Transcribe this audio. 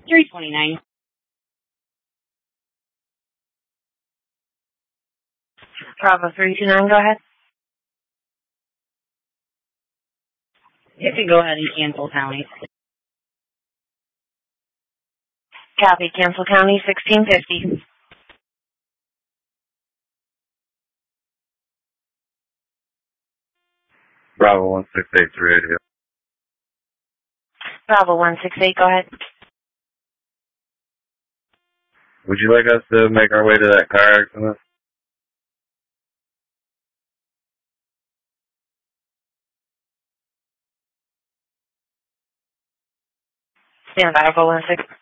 329. Bravo 329, go ahead. You can go ahead and cancel county. Copy, cancel county 1650. Bravo 168 to radio. Bravo 168, go ahead. Would you like us to make our way to that car accident? Stand by, Bravo 16.